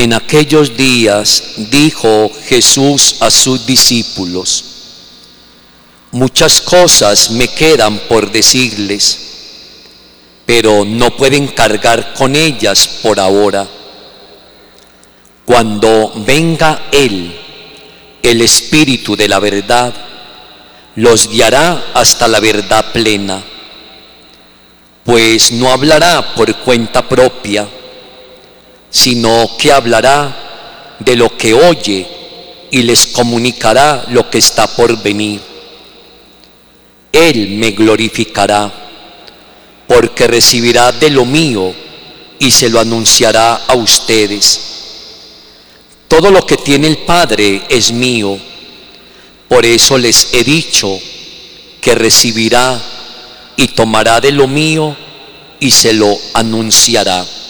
En aquellos días dijo Jesús a sus discípulos: muchas cosas me quedan por decirles, pero no pueden cargar con ellas por ahora. Cuando venga Él, el Espíritu de la verdad, los guiará hasta la verdad plena, pues no hablará por cuenta propia, sino que hablará de lo que oye y les comunicará lo que está por venir. Él me glorificará, porque recibirá de lo mío y se lo anunciará a ustedes. Todo lo que tiene el Padre es mío, por eso les he dicho que recibirá y tomará de lo mío y se lo anunciará.